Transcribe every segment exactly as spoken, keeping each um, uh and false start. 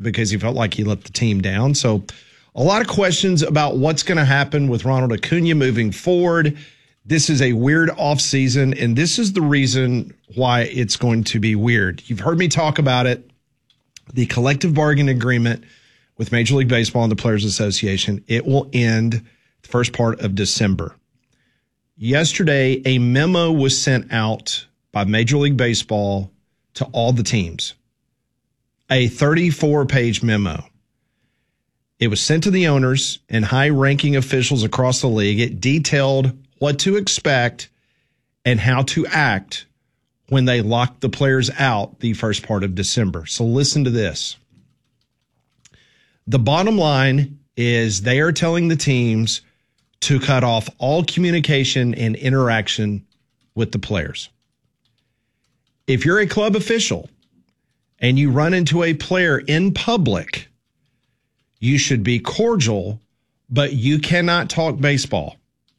because he felt like he let the team down. So a lot of questions about what's going to happen with Ronald Acuna moving forward. This is a weird offseason, and this is the reason why it's going to be weird. You've heard me talk about it. The collective bargaining agreement with Major League Baseball and the Players Association, it will end the first part of December. Yesterday, a memo was sent out by Major League Baseball to all the teams. A thirty-four page memo. It was sent to the owners and high-ranking officials across the league. It detailed what to expect and how to act when they lock the players out the first part of December. So listen to this. The bottom line is they are telling the teams to cut off all communication and interaction with the players. If you're a club official and you run into a player in public, you should be cordial, but you cannot talk baseball.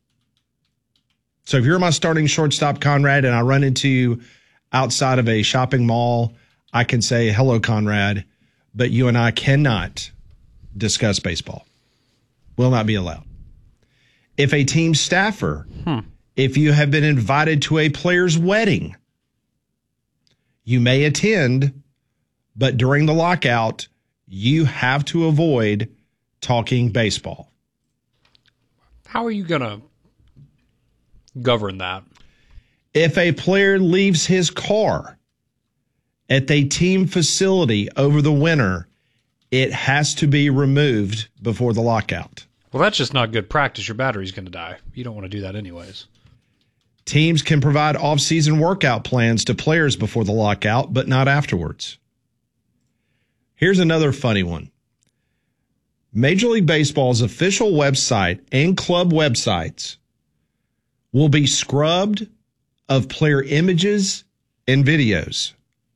So if you're my starting shortstop, Conrad, and I run into you outside of a shopping mall, I can say, hello, Conrad, but you and I cannot discuss baseball. Will not be allowed. If a team staffer, hmm. if you have been invited to a player's wedding, you may attend, but during the lockout, you have to avoid talking baseball. How are you going to govern that? If a player leaves his car at a team facility over the winter, it has to be removed before the lockout. Well, that's just not good practice. Your battery's going to die. You don't want to do that anyways. Teams can provide off-season workout plans to players before the lockout, but not afterwards. Here's another funny one. Major League Baseball's official website and club websites will be scrubbed of player images and videos.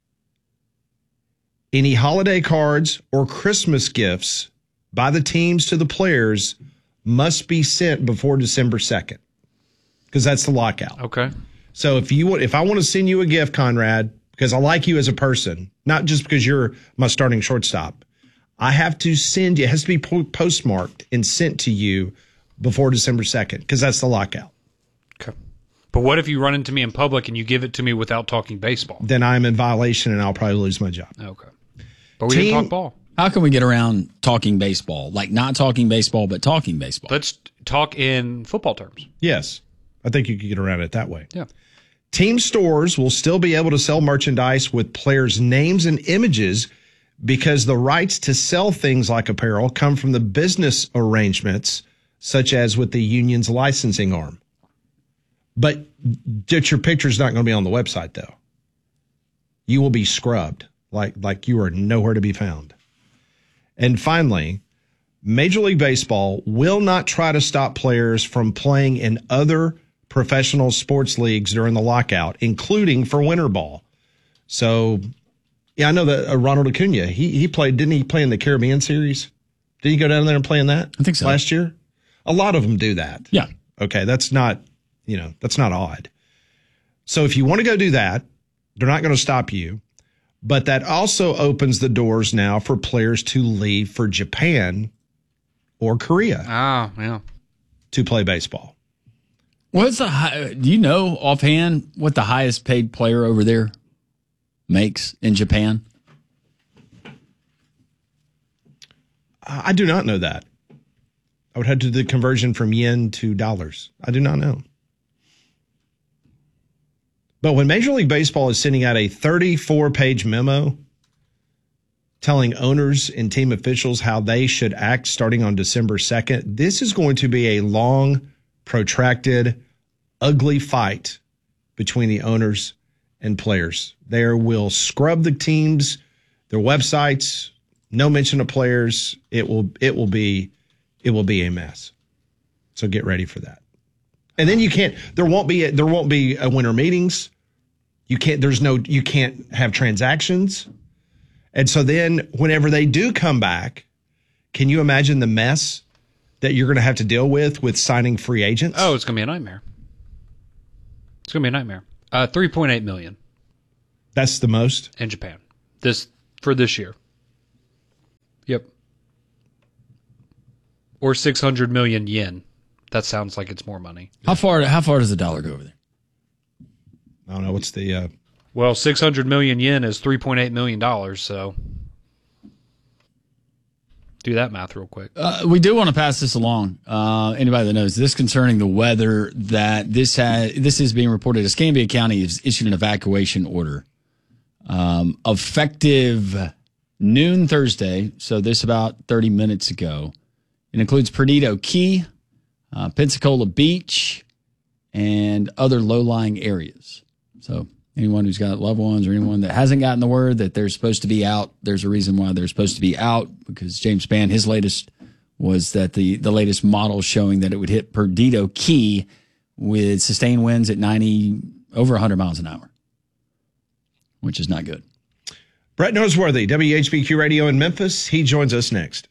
Any holiday cards or Christmas gifts by the teams to the players must be sent before December second, because that's the lockout. Okay. So if you if I want to send you a gift, Conrad, because I like you as a person, not just because you're my starting shortstop, I have to send you, it has to be postmarked and sent to you before December second, because that's the lockout. Okay. But what if you run into me in public and you give it to me without talking baseball? Then I'm in violation and I'll probably lose my job. Okay. But we Team, didn't talk ball. How can we get around talking baseball? Like not talking baseball, but talking baseball. Let's talk in football terms. Yes. I think you could get around it that way. Yeah. Team stores will still be able to sell merchandise with players' names and images because the rights to sell things like apparel come from the business arrangements, such as with the union's licensing arm. But just your picture's not going to be on the website, though. You will be scrubbed, like, like you are nowhere to be found. And finally, Major League Baseball will not try to stop players from playing in other professional sports leagues during the lockout, including for winter ball. So, yeah, I know that uh, Ronald Acuna, he he played, didn't he play in the Caribbean Series? Did he go down there and play in that? I think so. Last year? A lot of them do that. Yeah. Okay, that's not, you know, that's not odd. So if you want to go do that, they're not going to stop you. But that also opens the doors now for players to leave for Japan or Korea. Ah, yeah. To play baseball. What's the high, do you know offhand what the highest paid player over there makes in Japan? I do not know that. I would have to do the conversion from yen to dollars. I do not know. But when Major League Baseball is sending out a thirty-four page memo telling owners and team officials how they should act starting on December second, this is going to be a long, protracted, ugly fight between the owners and players. They will scrub the teams, their websites, no mention of players. It will it will be it will be a mess. So get ready for that. And then you can't there won't be there won't be a winter meetings. You can't there's no you can't have transactions. And so then whenever they do come back, can you imagine the mess that you're going to have to deal with with signing free agents? Oh, it's going to be a nightmare. It's going to be a nightmare. Uh, three point eight million That's the most in Japan this for this year. Yep. Or six hundred million yen. That sounds like it's more money. How far How far does the dollar go over there? I don't know. What's the... Uh... Well, six hundred million yen is three point eight million dollars, so do that math real quick. Uh, we do want to pass this along. Uh, anybody that knows this concerning the weather, that this has, this is being reported. Escambia County has issued an evacuation order um, effective noon Thursday, so this about thirty minutes ago. It includes Perdido Key, uh, Pensacola Beach, and other low-lying areas. So anyone who's got loved ones or anyone that hasn't gotten the word that they're supposed to be out, there's a reason why they're supposed to be out, because James Spann, his latest was that the, the latest model showing that it would hit Perdido Key with sustained winds at ninety, over one hundred miles an hour, which is not good. Brett Noseworthy, W H B Q Radio in Memphis. He joins us next.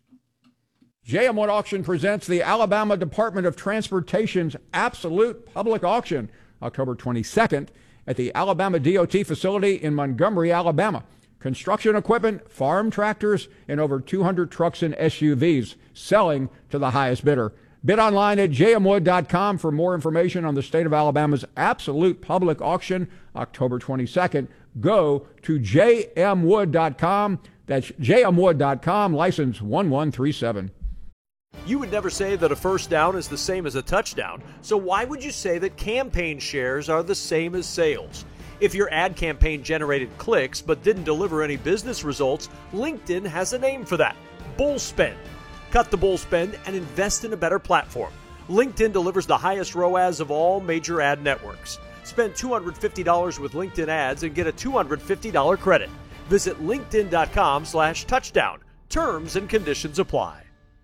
J M Wood Auction presents the Alabama Department of Transportation's Absolute Public Auction, October twenty-second, at the Alabama D O T facility in Montgomery, Alabama. Construction equipment, farm tractors, and over two hundred trucks and S U Vs selling to the highest bidder. Bid online at j m wood dot com for more information on the state of Alabama's Absolute Public Auction, October twenty-second. Go to j m wood dot com. That's j m wood dot com, license one one three seven. You would never say that a first down is the same as a touchdown, so why would you say that campaign shares are the same as sales? If your ad campaign generated clicks but didn't deliver any business results, LinkedIn has a name for that: bull spend. Cut the bull spend and invest in a better platform. LinkedIn delivers the highest R O A S of all major ad networks. Spend two hundred fifty dollars with LinkedIn ads and get a two hundred fifty dollars credit. Visit linkedin dot com slash touchdown. Terms and conditions apply.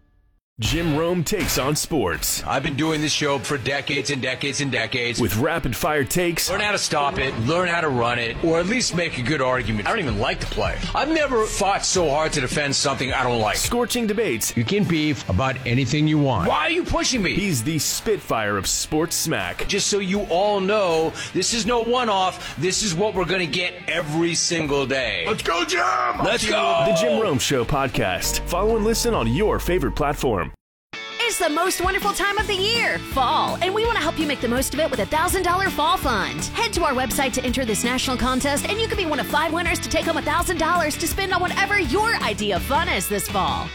Jim Rome takes on sports. I've been doing this show for decades and decades and decades. With rapid-fire takes. Learn how to stop it, learn how to run it, or at least make a good argument. I don't even like to play. I've never fought so hard to defend something I don't like. Scorching debates. You can beef about anything you want. Why are you pushing me? He's the Spitfire of sports smack. Just so you all know, this is no one-off. This is what we're going to get every single day. Let's go, Jim! Let's go! The Jim Rome Show podcast. Follow and listen on your favorite platform. It's the most wonderful time of the year, fall, and we want to help you make the most of it with a one thousand dollars fall fund. Head to our website to enter this national contest, and you could be one of five winners to take home one thousand dollars to spend on whatever your idea of fun is this fall.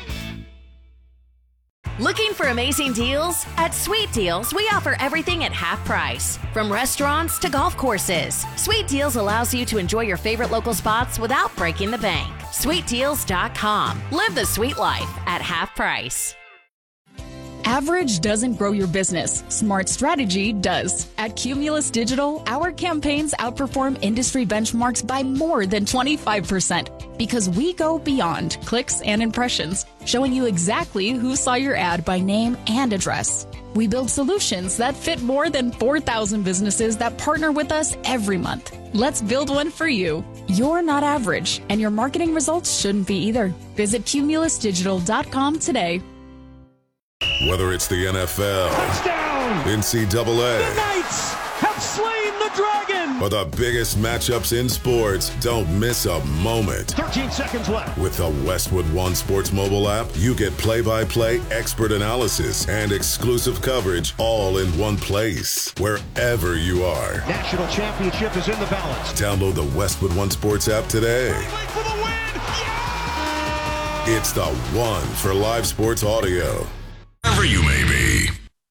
Looking for amazing deals? At Sweet Deals, we offer everything at half price, from restaurants to golf courses. Sweet Deals allows you to enjoy your favorite local spots without breaking the bank. sweet deals dot com. Live the sweet life at half price. Average doesn't grow your business. Smart strategy does. At Cumulus Digital, our campaigns outperform industry benchmarks by more than twenty-five percent because we go beyond clicks and impressions, showing you exactly who saw your ad by name and address. We build solutions that fit more than four thousand businesses that partner with us every month. Let's build one for you. You're not average, and your marketing results shouldn't be either. Visit cumulus digital dot com today. Whether it's the N F L, touchdown, N C double A, the Knights have slain the dragon, or the biggest matchups in sports, don't miss a moment. thirteen seconds left. With the Westwood One Sports mobile app, you get play-by-play, expert analysis, and exclusive coverage all in one place, wherever you are. National championship is in the balance. Download the Westwood One Sports app today. For the win. Yeah! It's the one for live sports audio.